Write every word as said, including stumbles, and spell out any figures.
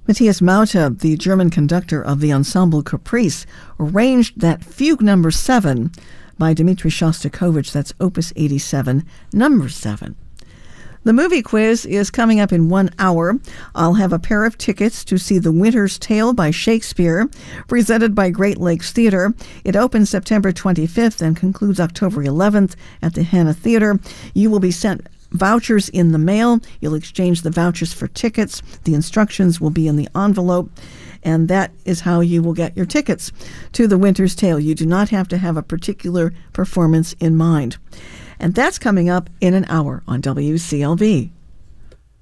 Matthias Mauta, the German conductor of the Ensemble Caprice, arranged that Fugue Number seven by Dmitri Shostakovich. That's Opus eighty-seven, Number seven. The movie quiz is coming up in one hour. I'll have a pair of tickets to see The Winter's Tale by Shakespeare, presented by Great Lakes Theater. It opens September twenty-fifth and concludes October eleventh at the Hanna Theater. You will be sent vouchers in the mail. You'll exchange the vouchers for tickets. The instructions will be in the envelope. And that is how you will get your tickets to The Winter's Tale. You do not have to have a particular performance in mind. And that's coming up in an hour on W C L V.